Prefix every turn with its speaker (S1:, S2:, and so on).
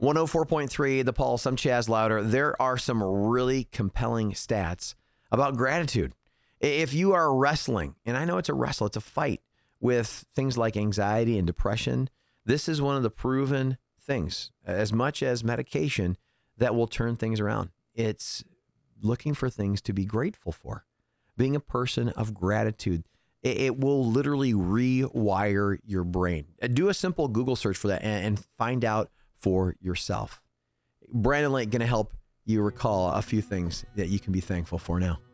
S1: 104.3, The Pulse. I'm Chaz Louder. There are some really compelling stats about gratitude. If you are wrestling, and I know it's a wrestle, it's a fight with things like anxiety and depression, this is one of the proven things, as much as medication, that will turn things around. It's looking for things to be grateful for, being a person of gratitude. It will literally rewire your brain. Do a simple Google search for that and find out for yourself. Brandon Lake going to help you recall a few things that you can be thankful for now.